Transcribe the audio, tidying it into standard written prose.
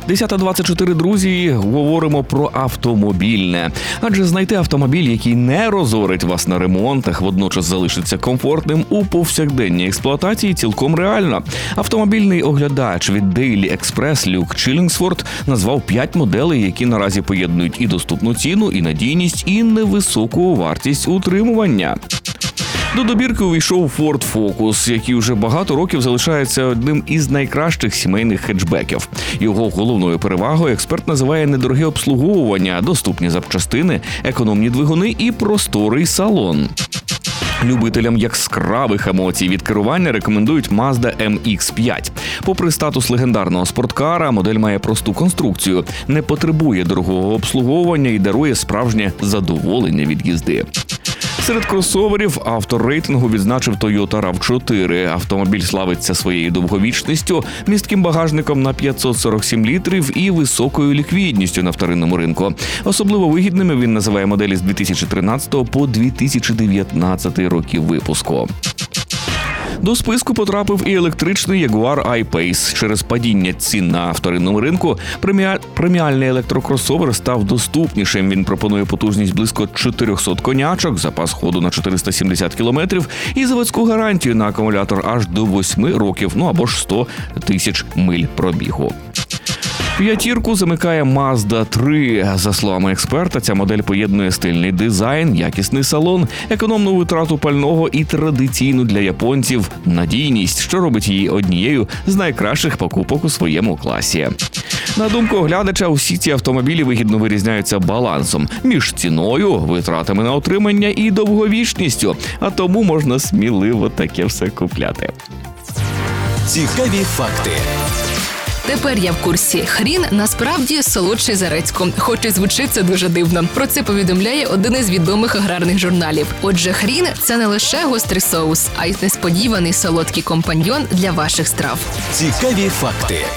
10:24, друзі, говоримо про автомобільне. Адже знайти автомобіль, який не розорить вас на ремонтах, водночас залишиться комфортним у повсякденній експлуатації, цілком реально. Автомобільний оглядач від Daily Express Люк Чілінгсворт назвав 5 моделей, які наразі поєднують і доступну ціну, і надійність, і невисоку вартість утримування. До добірки увійшов Ford Focus, який вже багато років залишається одним із найкращих сімейних хетчбеків. Його головною перевагою експерт називає недороге обслуговування, доступні запчастини, економні двигуни і просторий салон. Любителям яскравих емоцій від керування рекомендують Mazda MX-5. Попри статус легендарного спорткара, модель має просту конструкцію, не потребує дорогого обслуговування і дарує справжнє задоволення від їзди. Серед кросоверів автор рейтингу відзначив Toyota RAV4. Автомобіль славиться своєю довговічністю, містким багажником на 547 літрів і високою ліквідністю на вторинному ринку. Особливо вигідними він називає моделі з 2013 по 2019 роки випуску. До списку потрапив і електричний Jaguar I-Pace. Через падіння цін на вторинному ринку преміальний електрокросовер став доступнішим. Він пропонує потужність близько 400 конячок, запас ходу на 470 кілометрів і заводську гарантію на акумулятор аж до 8 років, або ж 100 тисяч миль пробігу. П'ятірку замикає Mazda 3. За словами експерта, ця модель поєднує стильний дизайн, якісний салон, економну витрату пального і традиційну для японців надійність, що робить її однією з найкращих покупок у своєму класі. На думку оглядача, усі ці автомобілі вигідно вирізняються балансом між ціною, витратами на утримання і довговічністю, а тому можна сміливо таке все купляти. Цікаві факти. Тепер я в курсі. Хрін насправді солодший за редьку. Хоч і звучить це дуже дивно. Про це повідомляє один із відомих аграрних журналів. Отже, хрін – це не лише гострий соус, а й несподіваний солодкий компаньйон для ваших страв. Цікаві факти.